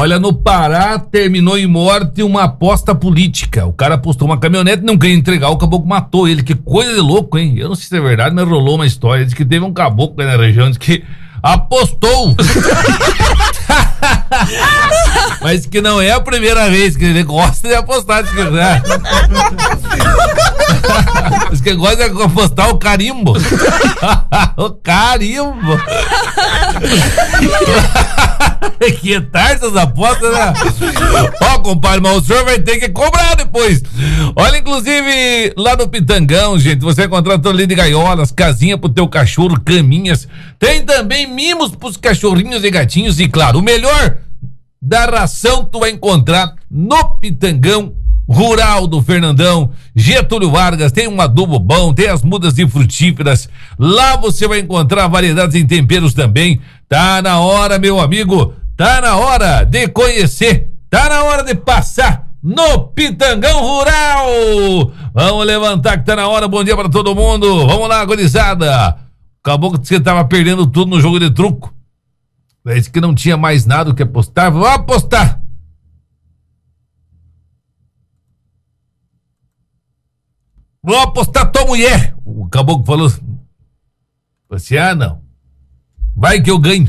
Olha, no Pará terminou em morte uma aposta política. O cara apostou uma caminhonete, não queria entregar, o caboclo matou ele. Que coisa de louco, hein? Eu não sei se é verdade, mas rolou uma história de que teve um caboclo aí na região de que apostou. Mas que não é a primeira vez que ele gosta de apostar. Diz que gosta de apostar o carimbo. O carimbo. Que tarde essas apostas, né? Ó, compadre, mas o senhor vai ter que cobrar depois. Olha, inclusive, lá no Pitangão, gente, você encontrar todo ali de gaiolas, casinha pro teu cachorro, caminhas. Tem também mimos pros cachorrinhos e gatinhos. E claro, o melhor da ração tu vai encontrar no Pitangão Rural do Fernandão, Getúlio Vargas. Tem um adubo bom, tem as mudas de frutíferas. Lá você vai encontrar variedades em temperos também. Tá na hora, meu amigo, tá na hora de conhecer, tá na hora de passar no Pitangão Rural. Vamos levantar que tá na hora. Bom dia pra todo mundo. Vamos lá, gurizada. Acabou que você tava perdendo tudo no jogo de truco. Disse que não tinha mais nada o que apostar. Vamos apostar. Vou apostar tua mulher. O caboclo falou assim, não. Vai que eu ganho.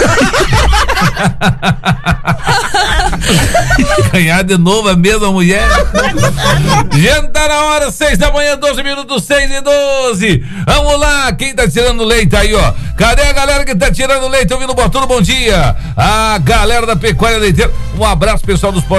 Ganhar de novo a mesma mulher. Gente, tá na hora, 6 da manhã, 12 minutos, 6:12. Vamos lá, quem tá tirando leite aí, ó? Cadê a galera que tá tirando leite ouvindo o Botuno? Bom dia. A galera da Pecuária Leiteira. Um abraço, pessoal dos postos